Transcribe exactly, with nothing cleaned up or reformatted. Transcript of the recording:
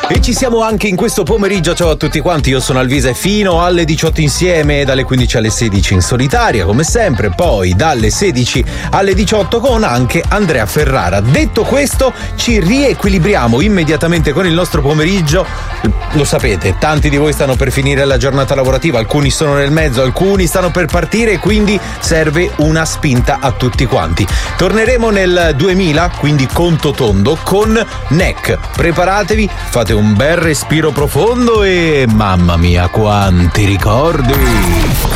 E ci siamo anche in questo pomeriggio. Ciao a tutti quanti, io sono Alvisa e fino alle diciotto insieme, dalle quindici alle sedici in solitaria come sempre, poi dalle sedici alle diciotto con anche Andrea Ferrara. Detto questo, ci riequilibriamo immediatamente con il nostro pomeriggio. Lo sapete, tanti di voi stanno per finire la giornata lavorativa, alcuni sono nel mezzo, alcuni stanno per partire, quindi serve una spinta a tutti quanti. Torneremo nel duemila, quindi conto tondo, con N E C. Preparatevi, fate un bel respiro profondo e mamma mia quanti ricordi.